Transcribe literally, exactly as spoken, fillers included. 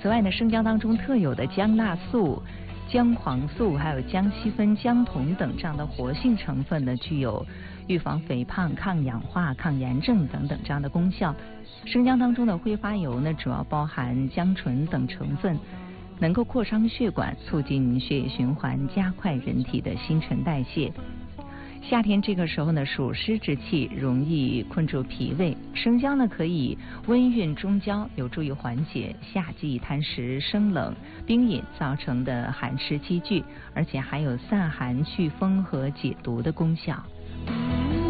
此外呢，生姜当中特有的姜辣素、姜黄素还有姜烯酚、姜酮等这样的活性成分呢，具有预防肥胖、抗氧化、抗炎症等等这样的功效。生姜当中的挥发油呢，主要包含姜醇等成分，能够扩张血管，促进血液循环，加快人体的新陈代谢。夏天这个时候呢，暑湿之气容易困住脾胃，生姜呢可以温运中焦，有助于缓解夏季贪食生冷冰饮造成的寒湿积聚，而且还有散寒祛风和解毒的功效。